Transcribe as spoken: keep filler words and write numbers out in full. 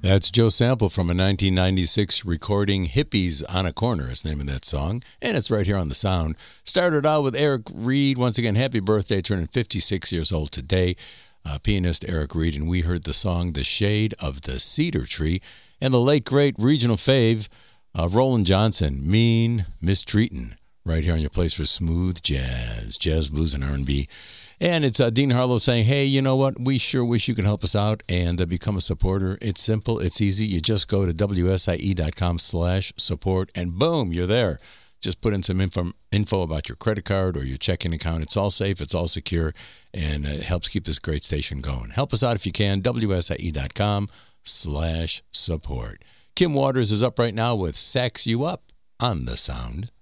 That's Joe Sample from a nineteen ninety-six recording, Hippies on a Corner is the name of that song, and it's right here on The Sound. Started out with Eric Reed. Once again, happy birthday, turning fifty-six years old today. Uh, pianist Eric Reed, and we heard the song The Shade of the Cedar Tree, and the late, great regional fave, uh, Roland Johnson, Mean Mistreatin', right here on your place for smooth jazz, jazz, blues, and R and B. And it's uh, Dean Harlow saying, hey, you know what? We sure wish you could help us out and uh, become a supporter. It's simple. It's easy. You just go to W S I E dot com slash support, and boom, you're there. Just put in some info, info about your credit card or your checking account. It's all safe. It's all secure, and it helps keep this great station going. Help us out if you can. W S I E dot com slash support. Kim Waters is up right now with Sax You Up on The Sound.